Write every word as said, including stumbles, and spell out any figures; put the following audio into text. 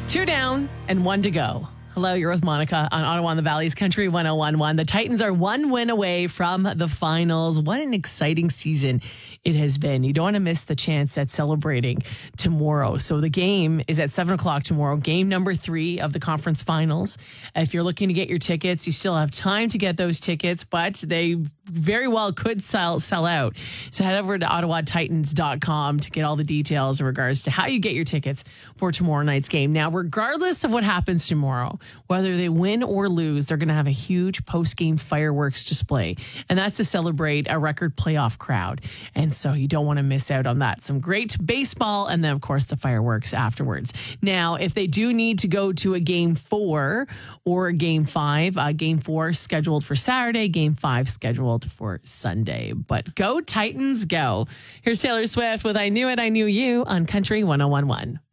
Two down and one to go. Hello, you're with Monica on Ottawa and the Valley's Country one oh one point one. The Titans are one win away from the finals. What an exciting season it has been. You don't want to miss the chance at celebrating tomorrow. So the game is at seven o'clock tomorrow, game number three of the conference finals. If you're looking to get your tickets, you still have time to get those tickets, but they very well could sell, sell out. So head over to ottawa titans dot com to get all the details in regards to how you get your tickets for tomorrow night's game. Now, regardless of what happens tomorrow, whether they win or lose, they're going to have a huge post-game fireworks display. And that's to celebrate a record playoff crowd. And so you don't want to miss out on that. Some great baseball and then, of course, the fireworks afterwards. Now, if they do need to go to a game four or a game five, uh, game four scheduled for Saturday, game five scheduled for Sunday. But go Titans, go. Here's Taylor Swift with I Knew It, I Knew You on Country one oh one point one.